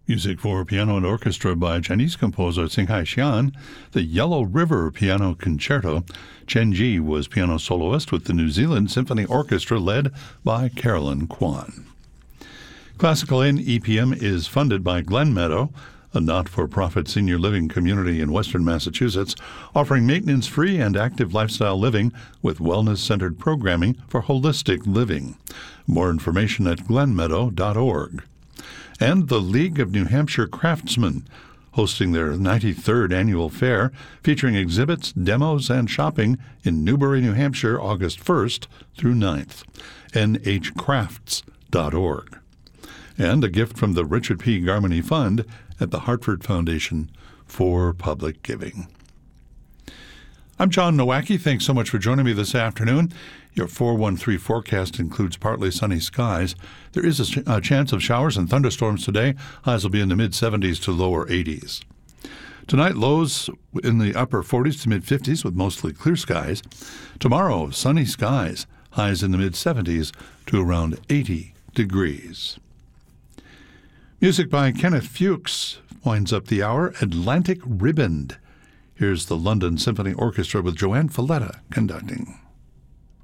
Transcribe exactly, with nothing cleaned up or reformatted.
Music for piano and orchestra by Chinese composer Tsinghai Xian. The Yellow River Piano Concerto. Chen Ji was piano soloist with the New Zealand Symphony Orchestra led by Carolyn Kwan. Classical Inn E P M is funded by Glen Meadow, a not-for-profit senior living community in western Massachusetts, offering maintenance-free and active lifestyle living with wellness-centered programming for holistic living. More information at glen meadow dot org. And the League of New Hampshire Craftsmen, hosting their ninety-third annual fair, featuring exhibits, demos, and shopping in Newbury, New Hampshire, August first through ninth. N H crafts dot org. And a gift from the Richard P. Garmany Fund at the Hartford Foundation for Public Giving. I'm John Nowacki. Thanks so much for joining me this afternoon. Your four one three forecast includes partly sunny skies. There is a, ch- a chance of showers and thunderstorms today. Highs will be in the mid-seventies to lower eighties. Tonight, lows in the upper forties to mid-fifties with mostly clear skies. Tomorrow, sunny skies. Highs in the mid-seventies to around eighty degrees. Music by Kenneth Fuchs winds up the hour. Atlantic Ribboned. Here's the London Symphony Orchestra with Joanne Falletta conducting.